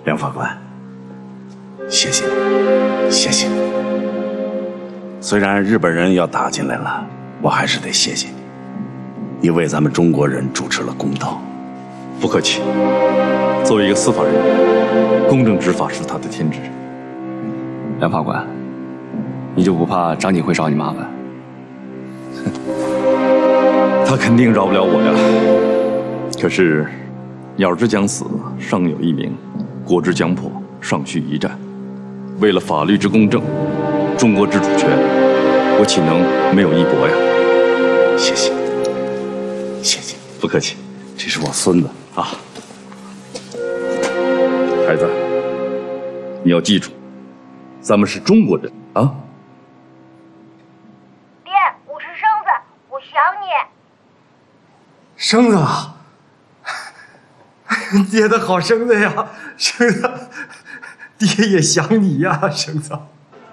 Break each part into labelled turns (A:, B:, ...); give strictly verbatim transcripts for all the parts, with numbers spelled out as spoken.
A: 梁法官，谢谢你，谢谢你。虽然日本人要打进来了，我还是得谢谢你，你为咱们中国人主持了公道。
B: 不客气。作为一个司法人员，公正执法是他的天职。
C: 梁法官，你就不怕张锦会找你麻烦？
B: 他肯定饶不了我呀。可是，鸟之将死，尚有一命；国之将破，尚需一战。为了法律之公正，中国之主权，我岂能没有一搏呀？
A: 谢谢，谢谢，
B: 不客气。
A: 这是我孙子
B: 啊，孩子，你要记住，咱们是中国人啊。
D: 爹，我是生子，我想你。
E: 生子啊！爹的好生子呀，生子，爹也想你呀，生子。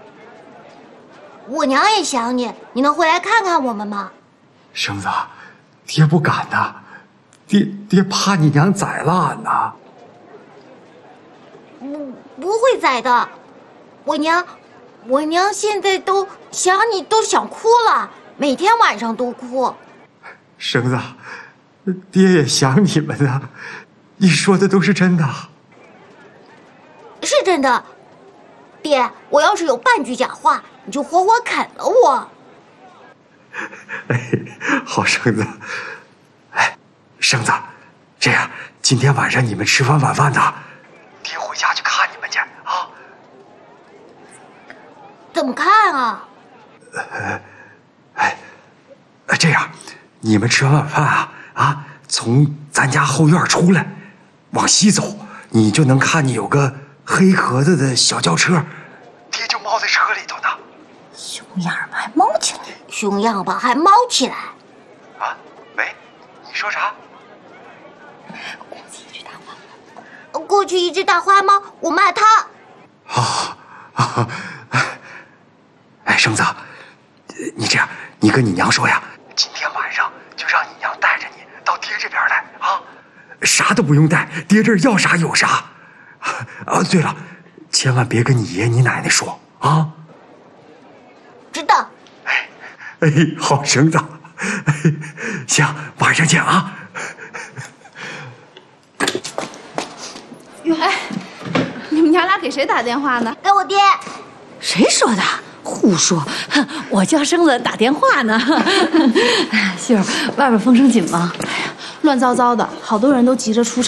D: 我娘也想你，你能回来看看我们吗？
E: 生子，爹不敢呐，爹爹怕你娘宰了俺呐。
D: 不，不会宰的。我娘，我娘现在都想你，都想哭了，每天晚上都哭。
E: 生子，爹也想你们呢。你说的都是真的？
D: 是真的。爹，我要是有半句假话，你就活活啃了我。
E: 哎，好生子。哎，生子，这样今天晚上你们吃完晚饭呢，爹回家去看你们去啊。
D: 怎么看啊？
E: 呃，哎，这样，你们吃完晚饭啊啊，从咱家后院出来，往西走，你就能看见有个黑壳子的小轿车，爹就猫在车里头呢。
D: 熊样吧，还猫起来？熊样吧，还猫起来？
E: 啊，喂，你说啥？
D: 过去一只大花猫，我骂它。
E: 啊啊！哎，生子，你这样，你跟你娘说呀，今天晚上就让你娘带着你到爹这边来啊，啥都不用带，爹这儿要啥有啥。啊，对了，千万别跟你爷你奶奶说啊。
D: 知道。
E: 哎哎，好生子，哎，行，晚上见啊。
F: 哟，哎，你们娘俩给谁打电话呢？
D: 给我爹。
G: 谁说的？胡说！我叫生子打电话呢。秀儿，外边风声紧吗？
F: 哎呀，乱糟糟的，好多人都急着出